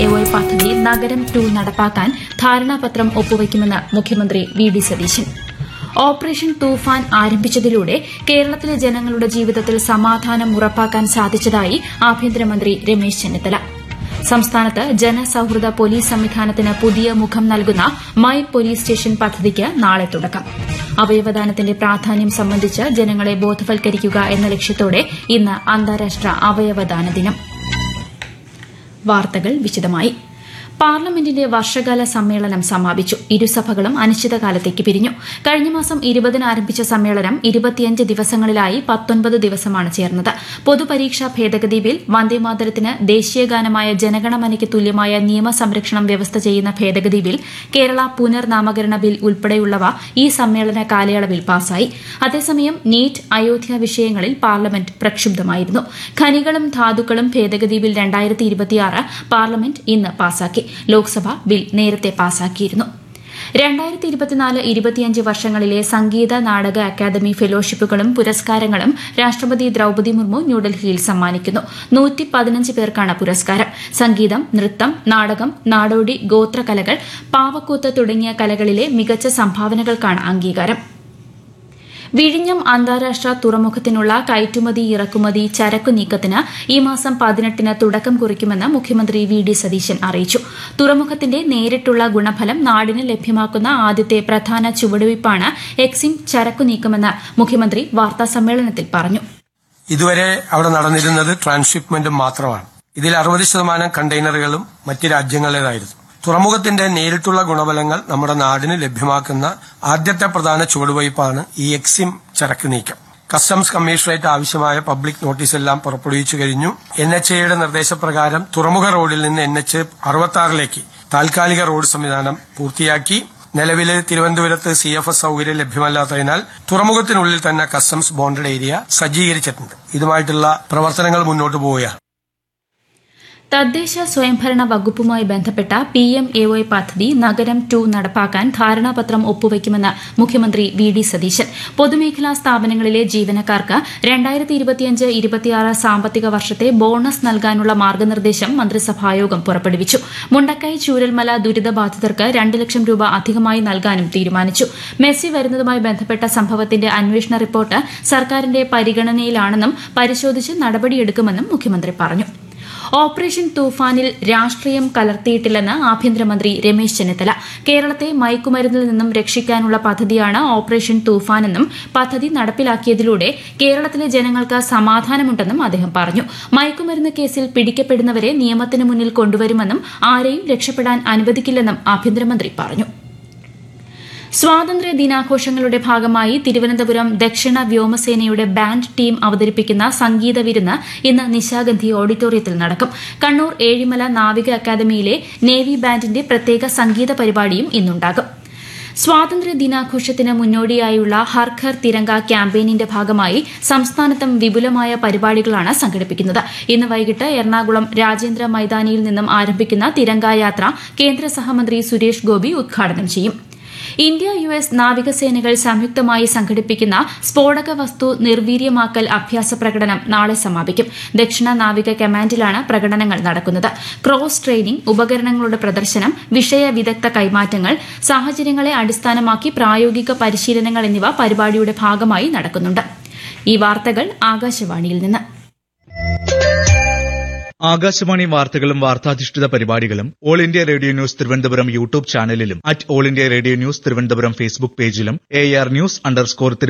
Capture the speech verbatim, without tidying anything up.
A Y പദ്ധതി നഗരം to നടപ്പാക്കാൻ ധാരണാപത്രം ഒപ്പുവയ്ക്കുമെന്ന് മുഖ്യമന്ത്രി വി ഡി സതീശൻ. ഓപ്പറേഷൻ തൂഫാൻ ആരംഭിച്ചതിലൂടെ കേരളത്തിലെ ജനങ്ങളുടെ ജീവിതത്തിൽ സമാധാനം ഉറപ്പാക്കാൻ സാധിച്ചതായി ആഭ്യന്തരമന്ത്രി രമേശ് ചെന്നിത്തല. സംസ്ഥാനത്ത് ജനസൌഹൃദ പോലീസ് സംവിധാനത്തിന് പുതിയ മുഖം നൽകുന്ന മൈ പോലീസ് സ്റ്റേഷൻ പദ്ധതിക്ക് നാളെ തുടക്കം. അവയവദാനത്തിന്റെ പ്രാധാന്യം സംബന്ധിച്ച് ജനങ്ങളെ ബോധവൽക്കരിക്കുക എന്ന ലക്ഷ്യത്തോടെ ഇന്ന് അന്താരാഷ്ട്ര അവയവദാന ദിനം. വാർത്തകൾ വിശദമായി. പാർലമെന്റിന്റെ വർഷകാല സമ്മേളനം സമാപിച്ചു. ഇരുസഭകളും അനിശ്ചിതകാലത്തേക്ക് പിരിഞ്ഞു. കഴിഞ്ഞ മാസം ഇരുപതിന് ആരംഭിച്ച സമ്മേളനം ഇരുപത്തിയഞ്ച് ദിവസങ്ങളിലായി പത്തൊൻപത് ദിവസമാണ് ചേർന്നത്. പൊതുപരീക്ഷാ ഭേദഗതി ബിൽ, വന്ദേമാതരത്തിന് ദേശീയഗാനമായ ജനഗണമനയ്ക്ക് തുല്യമായ നിയമസംരക്ഷണം വ്യവസ്ഥ ചെയ്യുന്ന ഭേദഗതി ബിൽ, കേരള പുനർനാമകരണ ബിൽ ഉൾപ്പെടെയുള്ളവ ഈ സമ്മേളന കാലയളവിൽ പാസായി. അതേസമയം നീറ്റ്, അയോധ്യ വിഷയങ്ങളിൽ പാർലമെന്റ് പ്രക്ഷുബ്ധമായിരുന്നു. ഖനികളും ധാതുക്കളും ഭേദഗതി ബിൽ രണ്ടായിരത്തി ഇരുപത്തിയാറ് പാർലമെന്റ് ഇന്ന് പാസാക്കി. ലോക്സഭ ബിൽ നേരത്തെ പാസാക്കിയിരുന്നു. രണ്ടായിരത്തി ഇരുപത്തിനാല് ഇരുപത്തിയഞ്ച് വർഷങ്ങളിലെ സംഗീത നാടക അക്കാദമി ഫെലോഷിപ്പുകളും പുരസ്കാരങ്ങളും രാഷ്ട്രപതി ദ്രൌപദി മുർമു ന്യൂഡൽഹിയിൽ സമ്മാനിക്കുന്നു. നൂറ്റി പതിനഞ്ച് പേർക്കാണ് പുരസ്കാരം. സംഗീതം, നൃത്തം, നാടകം, നാടോടി, ഗോത്രകലകൾ, പാവക്കൂത്ത് തുടങ്ങിയ കലകളിലെ മികച്ച സംഭാവനകൾക്കാണ് അംഗീകാരം. വിഴിഞ്ഞം അന്താരാഷ്ട്ര തുറമുഖത്തിനുള്ള കയറ്റുമതി ഇറക്കുമതി ചരക്കു നീക്കത്തിന് ഈ മാസം പതിനെട്ടിന് തുടക്കം കുറിക്കുമെന്ന് മുഖ്യമന്ത്രി വി ഡി സതീശൻ അറിയിച്ചു. തുറമുഖത്തിന്റെ നേരിട്ടുള്ള ഗുണഫലം നാടിന് ലഭ്യമാക്കുന്ന ആദ്യത്തെ പ്രധാന ചുവടുവയ്പ്പാണ് എക്സിം ചരക്കു നീക്കമെന്ന് മുഖ്യമന്ത്രി വാർത്താസമ്മേളനത്തിൽ പറഞ്ഞു. ഇതുവരെ അവിടെ നടന്നിരുന്നത് ട്രാൻസ്ഷിപ്മെന്റും മാത്രമാണ്. ഇതിൽ അറുപത് ശതമാനം കണ്ടെയ്നറുകളും മറ്റ് രാജ്യങ്ങളുടേതായിരുന്നു. തുറമുഖത്തിന്റെ നേരിട്ടുള്ള ഗുണഫലങ്ങൾ നമ്മുടെ നാടിന് ലഭ്യമാക്കുന്ന ആദ്യത്തെ പ്രധാന ചുവടുവയ്പ്പാണ് ഈ എക്സിം ചരക്ക് നീക്കം. കസ്റ്റംസ് കമ്മീഷണറേറ്റ് ആവശ്യമായ പബ്ലിക് നോട്ടീസെല്ലാം പുറപ്പെടുവിച്ചു കഴിഞ്ഞു. എൻ എച്ച് എയുടെ നിർദ്ദേശപ്രകാരം തുറമുഖ റോഡിൽ നിന്ന് എൻ എച്ച് അറുപത്തി ആറിലേക്ക് താൽക്കാലിക റോഡ് സംവിധാനം പൂർത്തിയാക്കി. നിലവിലെ തിരുവനന്തപുരത്ത് സി എഫ് എസ് സൌകര്യം ലഭ്യമല്ലാത്തതിനാൽ തുറമുഖത്തിനുള്ളിൽ തന്നെ കസ്റ്റംസ് ബോണ്ടഡ് ഏരിയ സജ്ജീകരിച്ചിട്ടുണ്ട്. ഇതുമായിട്ടുള്ള പ്രവർത്തനങ്ങൾ മുന്നോട്ട് പോവുകയാണ്. തദ്ദേശ സ്വയംഭരണ വകുപ്പുമായി ബന്ധപ്പെട്ട പി എം എ വൈ പദ്ധതി നഗരം ടു നടപ്പാക്കാൻ ധാരണാപത്രം ഒപ്പുവയ്ക്കുമെന്ന് മുഖ്യമന്ത്രി വി ഡി സതീശൻ. പൊതുമേഖലാ സ്ഥാപനങ്ങളിലെ ജീവനക്കാർക്ക് രണ്ടായിരത്തി ഇരുപത്തിയഞ്ച് ഇരുപത്തിയാറ് സാമ്പത്തിക വർഷത്തെ ബോണസ് നൽകാനുള്ള മാർഗനിർദ്ദേശം മന്ത്രിസഭായോഗം പുറപ്പെടുവിച്ചു. മുണ്ടക്കൈ ചൂരൽമല ദുരിതബാധിതർക്ക് രണ്ട് ലക്ഷം രൂപ അധികമായി നൽകാനും തീരുമാനിച്ചു. മെസ്സി വരുന്നതുമായി ബന്ധപ്പെട്ട സംഭവത്തിന്റെ അന്വേഷണ റിപ്പോർട്ട് സർക്കാരിന്റെ പരിഗണനയിലാണെന്നും പരിശോധിച്ച് നടപടിയെടുക്കുമെന്നും മുഖ്യമന്ത്രി പറഞ്ഞു. ഓപ്പറേഷൻ തൂഫാനിൽ രാഷ്ട്രീയം കലർത്തിയിട്ടില്ലെന്ന് ആഭ്യന്തരമന്ത്രി രമേശ് ചെന്നിത്തല. കേരളത്തെ മയക്കുമരുന്നിൽ നിന്നും രക്ഷിക്കാനുള്ള പദ്ധതിയാണ് ഓപ്പറേഷൻ തൂഫാനെന്നും പദ്ധതി നടപ്പിലാക്കിയതിലൂടെ കേരളത്തിലെ ജനങ്ങൾക്ക് സമാധാനമുണ്ടെന്നും അദ്ദേഹം പറഞ്ഞു. മയക്കുമരുന്ന് കേസിൽ പിടിക്കപ്പെടുന്നവരെ നിയമത്തിന് മുന്നിൽ കൊണ്ടുവരുമെന്നും ആരെയും രക്ഷപ്പെടാൻ അനുവദിക്കില്ലെന്നും ആഭ്യന്തരമന്ത്രി പറഞ്ഞു. സ്വാതന്ത്ര്യ ദിനാഘോഷങ്ങളുടെ ഭാഗമായി തിരുവനന്തപുരം ദക്ഷിണ വ്യോമസേനയുടെ ബാൻഡ് ടീം അവതരിപ്പിക്കുന്ന സംഗീത വിരുന്ന് ഇന്ന് നിശാഗന്ധി ഓഡിറ്റോറിയത്തിൽ നടക്കും. കണ്ണൂർ ഏഴിമല നാവിക അക്കാദമിയിലെ നേവി ബാൻഡിന്റെ പ്രത്യേക സംഗീത പരിപാടിയും ഇന്നുണ്ടാകും. സ്വാതന്ത്ര്യ ദിനാഘോഷത്തിന് മുന്നോടിയായുള്ള ഹർ ഘർ തിരങ്ക ക്യാമ്പയിനിന്റെ ഭാഗമായി സംസ്ഥാനത്തും വിപുലമായ പരിപാടികളാണ് സംഘടിപ്പിക്കുന്നത്. ഇന്ന് വൈകിട്ട് എറണാകുളം രാജേന്ദ്ര മൈതാനിയിൽ നിന്നും ആരംഭിക്കുന്ന തിരങ്കായാത്ര കേന്ദ്ര സഹമന്ത്രി സുരേഷ് ഗോപി ഉദ്ഘാടനം ചെയ്യും. ഇന്ത്യ യു എസ് നാവികസേനകൾ സംയുക്തമായി സംഘടിപ്പിക്കുന്ന സ്ഫോടക വസ്തു നിർവീര്യമാക്കൽ അഭ്യാസ പ്രകടനം നാളെ സമാപിക്കും. ദക്ഷിണ നാവിക കമാൻഡിലാണ് പ്രകടനങ്ങൾ നടക്കുന്നത്. ക്രോസ് ട്രെയിനിംഗ്, ഉപകരണങ്ങളുടെ പ്രദർശനം, വിഷയ വിദഗ്ധ കൈമാറ്റങ്ങൾ, സാഹചര്യങ്ങളെ അടിസ്ഥാനമാക്കി പ്രായോഗിക പരിശീലനങ്ങൾ എന്നിവ പരിപാടിയുടെ ഭാഗമായി നടക്കുന്നുണ്ട്. ഈ വാർത്തകൾ ആകാശവാണിയിൽ നിന്ന്. ആകാശവാണി വാർത്തകളും വാർത്താധിഷ്ഠിത പരിപാടികളും all India radio news Thiruvananthapuram YouTube ചാനലിലും at all India radio news Thiruvananthapuram Facebook പേജിലും എ ആർ ന്യൂസ് അണ്ടർസ്കോർ